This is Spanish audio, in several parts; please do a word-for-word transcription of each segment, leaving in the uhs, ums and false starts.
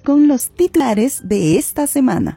con los titulares de esta semana.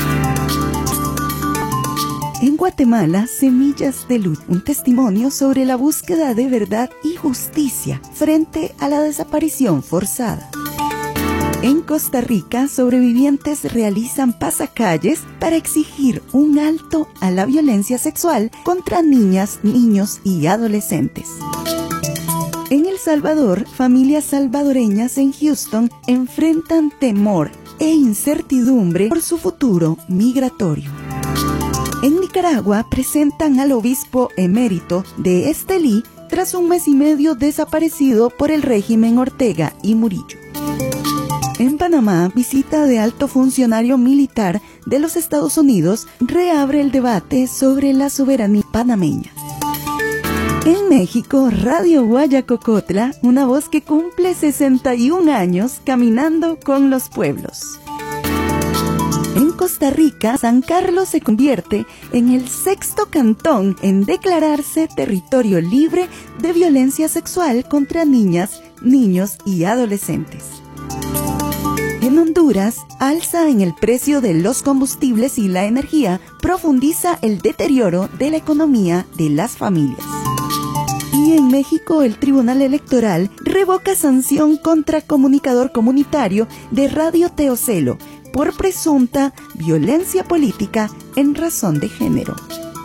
En Guatemala, Semillas de Luz, un testimonio sobre la búsqueda de verdad y justicia frente a la desaparición forzada. En Costa Rica, sobrevivientes realizan pasacalles para exigir un alto a la violencia sexual contra niñas, niños y adolescentes. En El Salvador, familias salvadoreñas en Houston enfrentan temor e incertidumbre por su futuro migratorio. En Nicaragua, presentan al obispo emérito de Estelí tras un mes y medio desaparecido por el régimen Ortega y Murillo. En Panamá, visita de alto funcionario militar de los Estados Unidos reabre el debate sobre la soberanía panameña. En México, Radio Guayacocotla, una voz que cumple sesenta y un años caminando con los pueblos. En Costa Rica, San Carlos se convierte en el sexto cantón en declararse territorio libre de violencia sexual contra niñas, niños y adolescentes. En Honduras, alza en el precio de los combustibles y la energía profundiza el deterioro de la economía de las familias. Y en México, el Tribunal Electoral revoca sanción contra comunicador comunitario de Radio Teocelo por presunta violencia política en razón de género.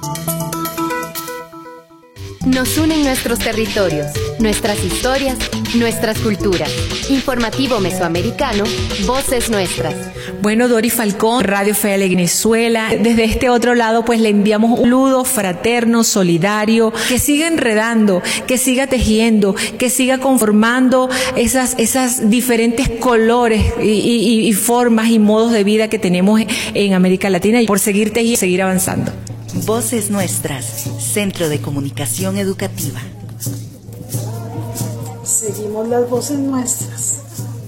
Nos unen nuestros territorios, nuestras historias, nuestras culturas. Informativo Mesoamericano, Voces Nuestras. Bueno, Dori Falcón, Radio Fe de Venezuela. Desde este otro lado, pues le enviamos un saludo fraterno, solidario, que siga enredando, que siga tejiendo, que siga conformando esas, esas diferentes colores y, y, y formas y modos de vida que tenemos en América Latina y por seguir tejiendo y seguir avanzando. Voces Nuestras, Centro de Comunicación Educativa. Seguimos las voces nuestras.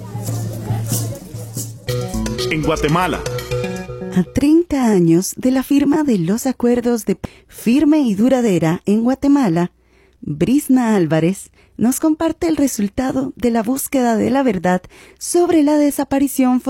En Guatemala. A treinta años de la firma de los acuerdos de firme y duradera en Guatemala, Brisna Álvarez nos comparte el resultado de la búsqueda de la verdad sobre la desaparición forzada